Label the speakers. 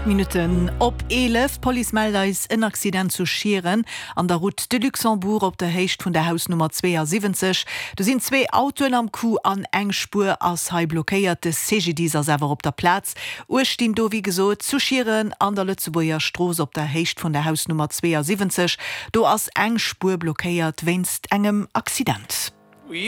Speaker 1: 8 Minuten op 11 Polimelder is en Accident zu Schieren an der Route de Luxembourg op der Hecht vun der Hausnummer 72. Du sind 2 Autoen am Ku an Engspur ass hai blockéierte CG dieser sewer op der Platz. Urstein do wie gesot zu Schieren an der Lützeburger Stroos op der Hecht vun der Hausnummer 72. Do ass Engspur blockéiert wennst engem Accident.